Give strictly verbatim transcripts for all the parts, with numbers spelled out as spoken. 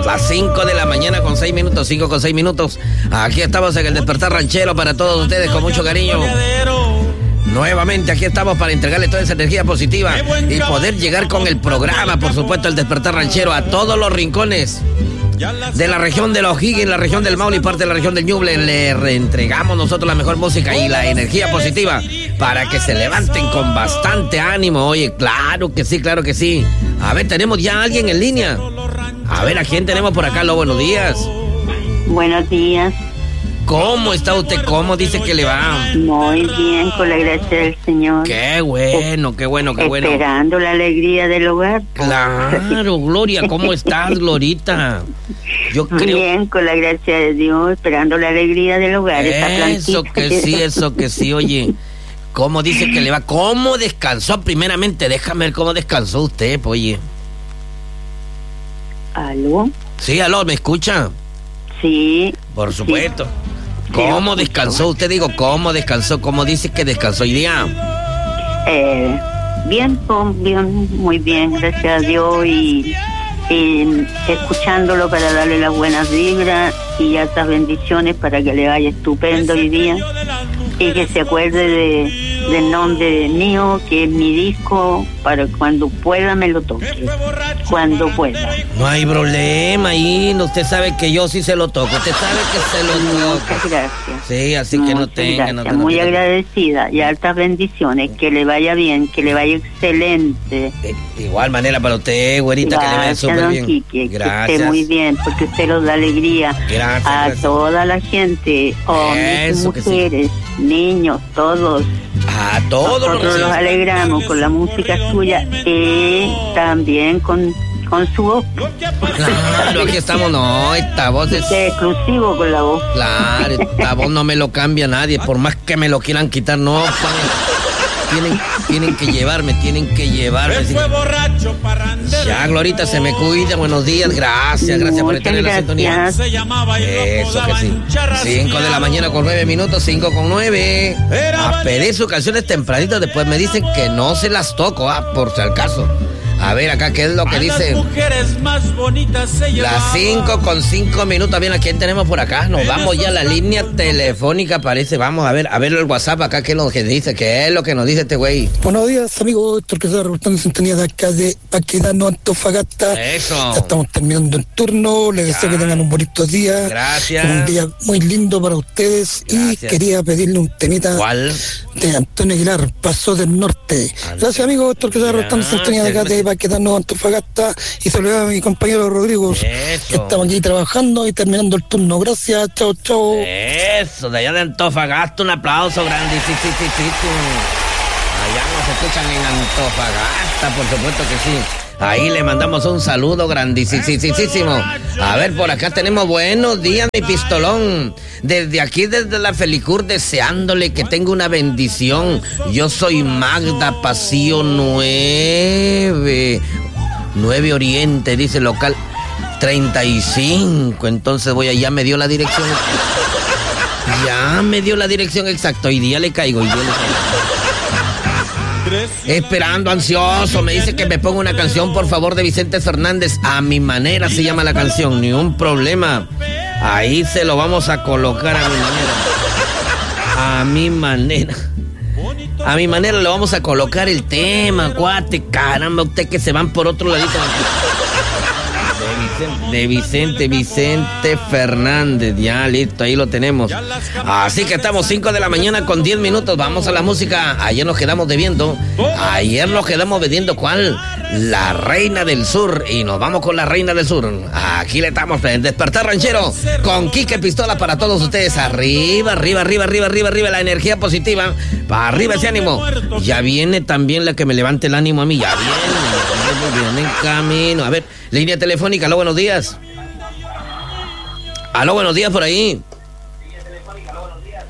minutos, las cinco de la mañana con seis minutos, cinco con seis minutos. Aquí estamos en el Despertar Ranchero para todos ustedes con mucho cariño. Nuevamente aquí estamos para entregarle toda esa energía positiva y poder llegar con el programa, por supuesto, el Despertar Ranchero a todos los rincones de la región de los O'Higgins, la región del Maule y parte de la región del Ñuble. Le reentregamos nosotros la mejor música y la energía positiva para que se levanten con bastante ánimo. Oye, claro que sí, claro que sí. A ver, tenemos ya a alguien en línea. A ver, ¿a quién tenemos por acá? Lo buenos días. Buenos días. ¿Cómo está usted? ¿Cómo dice que le va? Muy bien, con la gracia del Señor. Qué bueno, qué bueno, qué bueno. Esperando la alegría del hogar. Claro, Gloria, ¿cómo estás, Glorita? Yo creo... Bien, con la gracia de Dios, esperando la alegría del hogar. Eso que sí, eso que sí, oye. ¿Cómo dice que le va? ¿Cómo descansó? Primeramente, déjame ver cómo descansó usted, oye. ¿Aló? Sí, aló, ¿me escucha? Sí. Por supuesto. Sí. ¿Cómo descansó usted? Digo, ¿cómo descansó? ¿Cómo dice que descansó hoy día? Eh, bien, bien, muy bien, gracias a Dios y, y escuchándolo para darle las buenas vibras y altas bendiciones para que le vaya estupendo hoy día y que se acuerde de, del nombre mío, que es mi disco, para cuando pueda me lo toque, cuando pueda. No hay problema ahí, usted sabe que yo sí se lo toco, usted sabe que se lo toco. Muchas gracias. Sí, así que no tenga. No, no, muy no, agradecida y altas bendiciones, que le vaya bien, que le vaya excelente. De igual manera para usted, güerita, gracias, que le vaya súper bien. Quique, gracias. Que esté muy bien, porque usted nos da alegría gracias, a gracias. toda la gente, hombres y mujeres, sí. Niños, todos. A todos Nosotros los alegramos con la música suya y también con, con su voz. Claro, aquí estamos, no, esta voz es... es exclusivo con la voz. Claro, esta voz no me lo cambia nadie, por más que me lo quieran quitar, no, tienen, tienen que llevarme, tienen que llevarme. Así que... Ya, Glorita, se me cuida, buenos días, gracias, gracias por estar en la sintonía. Eso que sí. Cinco de la mañana con nueve minutos, cinco con nueve. A pedir sus canciones tempranitas, después me dicen que no se las toco, ah, por si al caso. A ver acá, ¿qué es lo que dice? Las cinco con cinco minutos. Bien, ¿a quién tenemos por acá? Nos vamos ya a la línea telefónica, parece. Vamos a ver, a ver el WhatsApp acá, ¿qué es lo que dice? ¿Qué es lo que nos dice este güey? Buenos días, amigos. Esto que está reportando en sintonía de acá de Baquedano, Antofagasta. Eso. Ya estamos terminando el turno. Les deseo que tengan un bonito día. Gracias. Un día muy lindo para ustedes. Gracias. Y quería pedirle un temita. ¿Cuál? De Antonio Aguilar, Paso del Norte. Antonio. Gracias, amigos. Esto que está reportando en sintonía de acá de Baquedano, Antofagasta, y saludar a mi compañero Rodrigo, Eso. que estamos aquí trabajando y terminando el turno. Gracias, chao, chao. Eso, de allá de Antofagasta, un aplauso grande. Sí, sí, sí, sí, sí. Allá nos escuchan en Antofagasta, por supuesto que sí. Ahí le mandamos un saludo grandísimo. A ver, por acá tenemos buenos días, mi pistolón. Desde aquí, desde la Felicur, deseándole que tenga una bendición. Yo soy Magda, Pasillo nueve. nueve Oriente, dice local treinta y cinco. Entonces voy allá, me dio la dirección. Ya me dio la dirección exacta. Hoy día le caigo, hoy día le caigo. Esperando, ansioso, me dice que me ponga una canción, por favor, de Vicente Fernández. A mi manera se llama la canción, ni un problema. Ahí se lo vamos a colocar a mi manera. A mi manera. A mi manera le vamos a colocar el tema, cuate. Caramba, usted que se van por otro ladito. De Vicente, Vicente Fernández, ya listo, ahí lo tenemos. Así que estamos cinco de la mañana con diez minutos, vamos a la música. Ayer nos quedamos debiendo, ayer nos quedamos debiendo, ¿cuál? La Reina del Sur, y nos vamos con la Reina del Sur. Aquí le estamos, el Despertar Ranchero, con Quique Pistola para todos ustedes. Arriba, arriba, arriba, arriba, arriba, arriba, la energía positiva, para arriba ese ánimo. Ya viene también la que me levante el ánimo a mí, ya viene, viene en camino. A ver, línea telefónica, aló, buenos días. Aló, buenos días por ahí. Línea telefónica, aló, buenos días.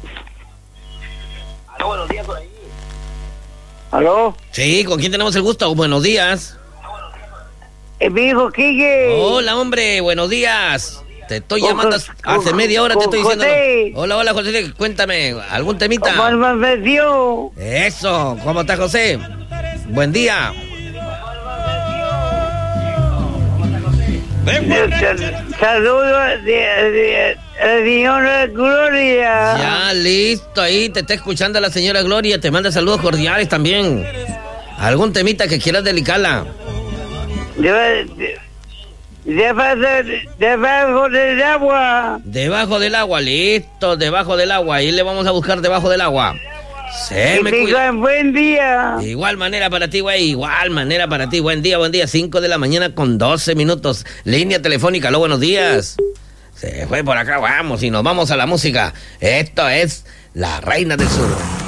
Aló, buenos días por ahí. ¿Aló? Sí, ¿con quién tenemos el gusto? Buenos días. Es mi hijo Quique. Hola, hombre, buenos días. Te estoy llamando hace media hora, te estoy diciendo. Hola, hola, José, cuéntame, ¿algún temita? ¿Cómo amaneció? Eso, ¿cómo está, José? Buen día. Saludos de la señora Gloria. Ya, listo, ahí te está escuchando la señora Gloria, te manda saludos cordiales también. ¿Algún temita que quieras dedicarla? Debajo, debajo del agua. Debajo del agua, listo, debajo del agua. Ahí le vamos a buscar debajo del agua. Se me cuida. Buen día. De igual manera para ti, güey. Igual manera para ti. Buen día, buen día. cinco de la mañana con doce minutos. Línea telefónica. Aló, buenos días. Se fue por acá, vamos y nos vamos a la música. Esto es La Reina del Sur.